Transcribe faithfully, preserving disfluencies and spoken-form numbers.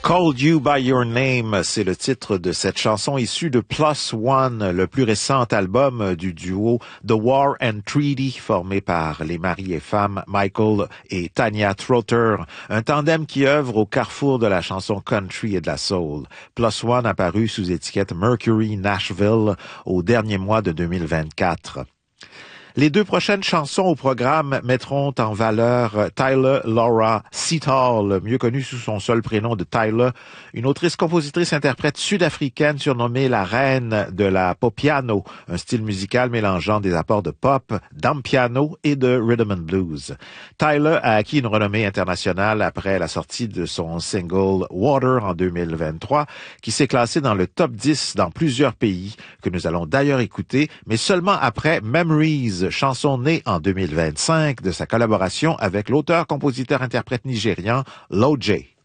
Called You by Your Name, c'est le titre de cette chanson issue de Plus One, le plus récent album du duo The War and Treaty, formé par les maris et femmes Michael et Tanya Trotter, un tandem qui œuvre au carrefour de la chanson country et de la soul. Plus One apparu sous étiquette Mercury Nashville au dernier mois de deux mille vingt-quatre. Les deux prochaines chansons au programme mettront en valeur Tyler Laura Seatal, mieux connue sous son seul prénom de Tyler, une autrice-compositrice-interprète sud-africaine surnommée la reine de la popiano, un style musical mélangeant des apports de pop, d'ampiano et de rhythm and blues. Tyler a acquis une renommée internationale après la sortie de son single Water en deux mille vingt-trois, qui s'est classé dans le top dix dans plusieurs pays, que nous allons d'ailleurs écouter, mais seulement après Memories, chanson née en deux mille vingt-cinq de sa collaboration avec l'auteur-compositeur-interprète nigérian Lojay.